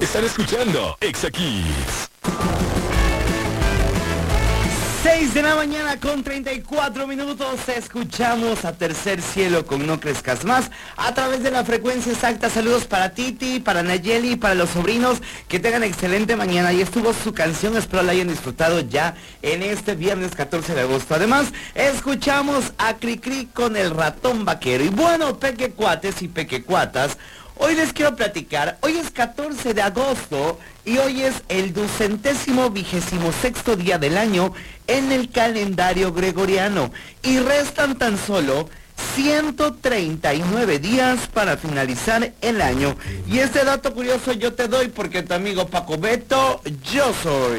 Están escuchando Exa Kids. 6 de la mañana con 34 minutos. Escuchamos a Tercer Cielo con No Crezcas Más a través de la frecuencia exacta. Saludos para Titi, para Nayeli, para los sobrinos. Que tengan excelente mañana. Y estuvo su canción, espero la hayan disfrutado ya en este viernes 14 de agosto. Además, escuchamos a Cricri con El Ratón Vaquero. Y bueno, pequecuates y pequecuatas, hoy les quiero platicar. Hoy es 14 de agosto y hoy es el 226º día del año en el calendario gregoriano. Y restan tan solo 139 días para finalizar el año. Y este dato curioso yo te doy porque tu amigo Paco Beto, yo soy.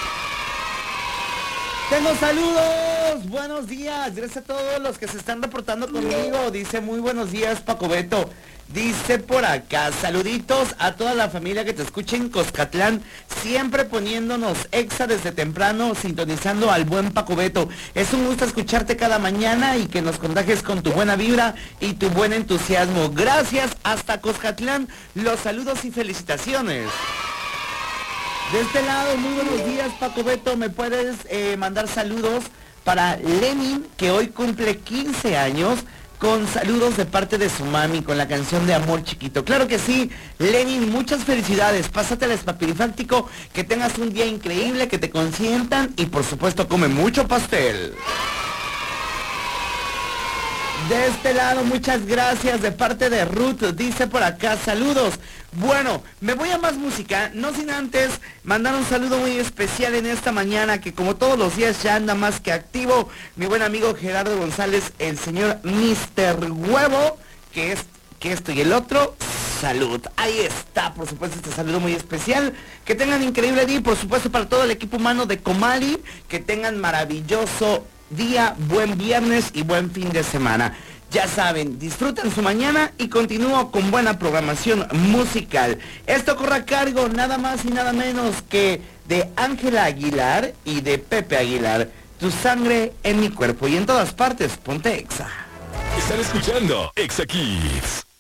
Tengo saludos, buenos días, gracias a todos los que se están reportando conmigo. Dice muy buenos días Paco Beto. Dice por acá, saluditos a toda la familia que te escucha en Coscatlán, siempre poniéndonos Exa desde temprano, sintonizando al buen Paco Beto. Es un gusto escucharte cada mañana y que nos contagies con tu buena vibra y tu buen entusiasmo. Gracias hasta Coscatlán, los saludos y felicitaciones. De este lado, muy buenos días Paco Beto, me puedes mandar saludos para Lenin, que hoy cumple 15 años, con saludos de parte de su mami, con la canción de Amor Chiquito. Claro que sí, Lenin, muchas felicidades, pásate al espapirifáctico, que tengas un día increíble, que te consientan y por supuesto come mucho pastel. De este lado, muchas gracias de parte de Ruth, dice por acá, saludos. Bueno, me voy a más música, no sin antes mandar un saludo muy especial en esta mañana, que como todos los días ya anda más que activo, mi buen amigo Gerardo González, el señor Mr. Huevo, que esto y el otro, salud. Ahí está, por supuesto, este saludo muy especial. Que tengan increíble día y por supuesto para todo el equipo humano de Comali, que tengan maravilloso día, buen viernes y buen fin de semana. Ya saben, disfruten su mañana y continúo con buena programación musical. Esto corre a cargo nada más y nada menos que de Ángela Aguilar y de Pepe Aguilar. Tu sangre en mi cuerpo y en todas partes, ponte Exa. Están escuchando Exa Kids.